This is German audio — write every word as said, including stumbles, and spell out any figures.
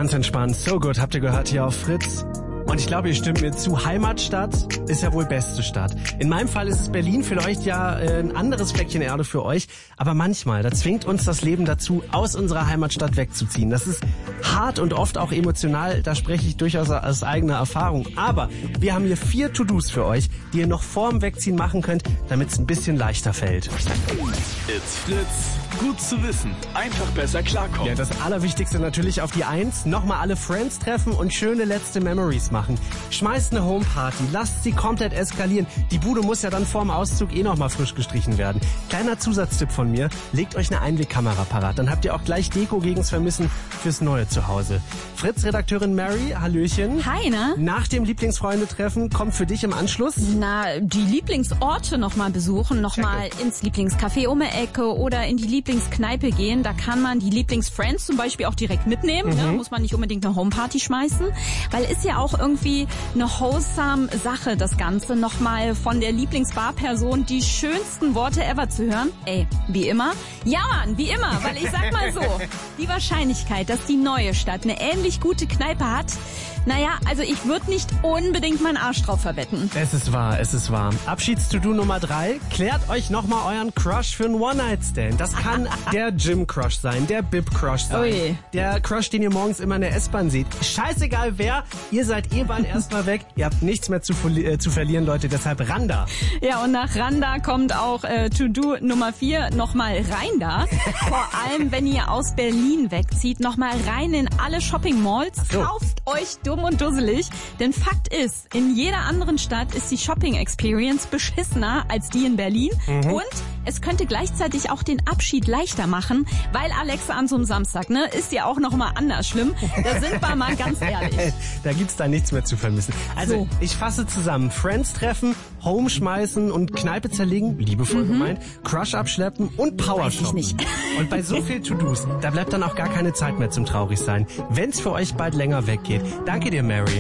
Ganz entspannt. So gut, habt ihr gehört hier auf Fritz. Und ich glaube, ihr stimmt mir zu. Heimatstadt ist ja wohl beste Stadt. In meinem Fall ist es Berlin, vielleicht ja äh, ein anderes Fleckchen Erde für euch. Aber manchmal, da zwingt uns das Leben dazu, aus unserer Heimatstadt wegzuziehen. Das ist hart und oft auch emotional. Da spreche ich durchaus aus eigener Erfahrung. Aber wir haben hier vier To-Dos für euch, die ihr noch vorm Wegziehen machen könnt, damit es ein bisschen leichter fällt. It's Fritz. Gut zu wissen. Einfach besser klarkommen. Ja, das Allerwichtigste natürlich auf die Eins. Nochmal alle Friends treffen und schöne letzte Memories machen. Schmeißt eine Homeparty, lasst sie komplett eskalieren. Die Bude muss ja dann vorm Auszug eh nochmal frisch gestrichen werden. Kleiner Zusatztipp von mir, legt euch eine Einwegkamera parat. Dann habt ihr auch gleich Deko gegens Vermissen fürs neue Zuhause. Fritz-Redakteurin Mary, hallöchen. Hi, ne? Nach dem Lieblingsfreunde-Treffen kommt für dich im Anschluss? Na, die Lieblingsorte nochmal besuchen, nochmal ins Lieblingscafé um die Ecke oder in die Lieblingskneipe gehen. Da kann man die Lieblingsfriends zum Beispiel auch direkt mitnehmen. Mhm. Ne? Muss man nicht unbedingt eine Homeparty schmeißen. Weil ist ja auch irgendwie eine wholesome Sache, das Ganze nochmal von der Lieblingsbarperson die schönsten Worte ever zu hören. Ey, wie immer. Ja, Mann, wie immer. Weil ich sag mal so, die Wahrscheinlichkeit, dass die neue Stadt eine ähnlich gute Kneipe hat, naja, also ich würde nicht unbedingt meinen Arsch drauf verwetten. Es ist wahr, es ist wahr. Abschieds-To-Do Nummer drei. Klärt euch nochmal euren Crush für einen One-Night-Stand. Das kann der Gym-Crush sein, der Bib-Crush sein. Ui. Der Crush, den ihr morgens immer in der S-Bahn seht. Scheißegal wer, ihr seid eh bald erstmal weg. Ihr habt nichts mehr zu, äh, zu verlieren, Leute. Deshalb ran da. Ja, und nach ran da kommt auch äh, To-Do Nummer vier, nochmal rein da. Vor allem, wenn ihr aus Berlin wegzieht, nochmal rein in alle Shopping-Malls. So. Kauft euch dumm und dusselig. Denn Fakt ist, in jeder anderen Stadt ist die Shopping-Experience beschissener als die in Berlin. Mhm. Und es könnte gleichzeitig auch den Abschied leichter machen, weil Alexa an so einem Samstag, ne, ist ja auch noch mal anders schlimm. Da sind wir mal ganz ehrlich. Da gibt's da nichts mehr zu vermissen. Also, so. Ich fasse zusammen. Friends treffen, Home schmeißen und Kneipe zerlegen, liebevoll mhm. gemeint, Crush abschleppen und Power shoppen. Weiß ich nicht. Und bei so viel To-Dos, da bleibt dann auch gar keine Zeit mehr zum traurig sein, wenn's für euch bald länger weggeht. Danke dir, Mary.